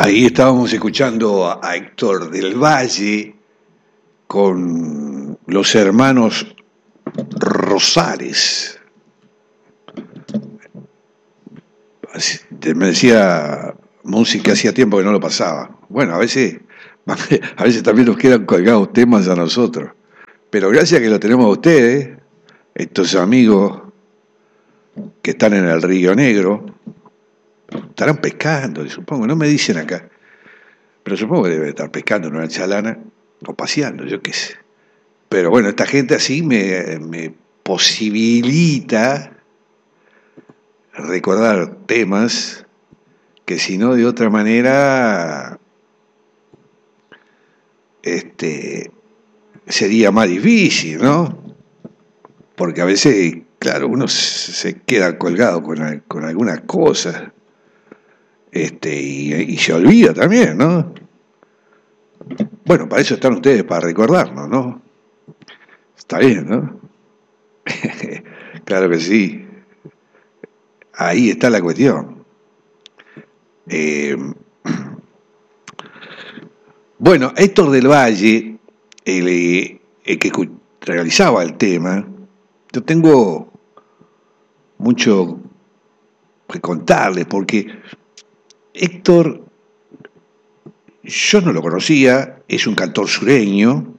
Ahí estábamos escuchando a Héctor del Valle con los hermanos Rosales. Me decía música, hacía tiempo que no lo pasaba. Bueno, a veces también nos quedan colgados temas a nosotros. Pero gracias que lo tenemos a ustedes, estos amigos que están en el Río Negro, estarán pescando, supongo, no me dicen acá. Pero supongo que debe estar pescando en una chalana o paseando, yo qué sé. Pero bueno, esta gente así me posibilita recordar temas que si no de otra manera sería más difícil, ¿no? Porque a veces, claro, uno se queda colgado con algunas cosas y se olvida también, ¿no? Bueno, para eso están ustedes, para recordarnos, ¿no? Está bien, ¿no? Claro que sí. Ahí está la cuestión. Bueno, Héctor del Valle, el que realizaba el tema, yo tengo mucho que contarles, porque Héctor, yo no lo conocía, es un cantor sureño.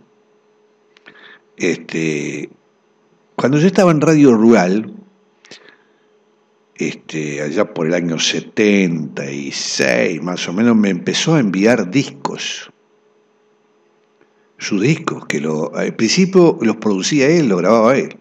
Cuando yo estaba en Radio Rural, allá por el año 76, más o menos, me empezó a enviar discos. Sus discos, que al principio los producía él, los grababa él.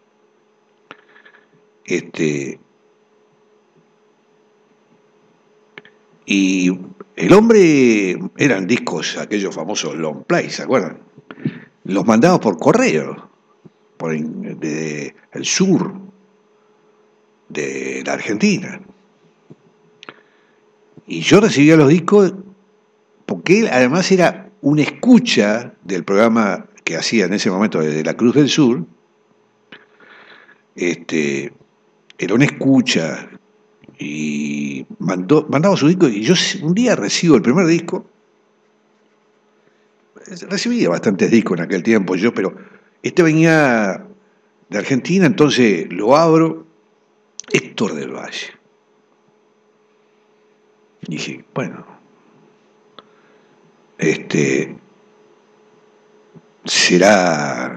Y el hombre, eran discos, aquellos famosos long play, ¿se acuerdan? Los mandaba por correo, desde el sur de la Argentina. Y yo recibía los discos porque él además era un escucha del programa que hacía en ese momento desde la Cruz del Sur. Era un escucha y mandaba su disco, y yo un día recibo el primer disco. Recibía bastantes discos en aquel tiempo yo, pero este venía de Argentina, entonces lo abro, Héctor del Valle. Y dije, bueno, será,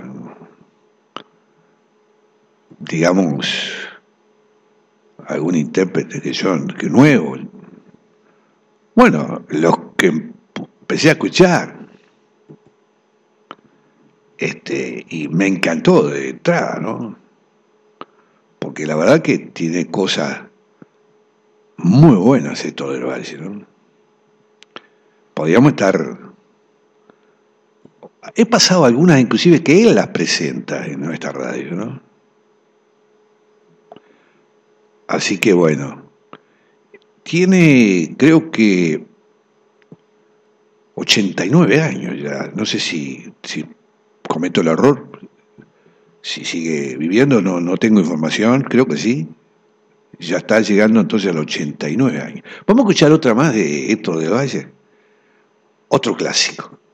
digamos, algún intérprete que nuevo. Bueno, los que empecé a escuchar, y me encantó de entrada, ¿no? Porque la verdad que tiene cosas muy buenas esto del Valle, ¿no? Podríamos estar... He pasado algunas inclusive que él las presenta en nuestra radio, ¿no? Así que bueno, tiene, creo que 89 años ya. No sé si cometo el error, si sigue viviendo, no tengo información, creo que sí. Ya está llegando entonces a los 89 años. Vamos a escuchar otra más de Héctor del Valle. Otro clásico.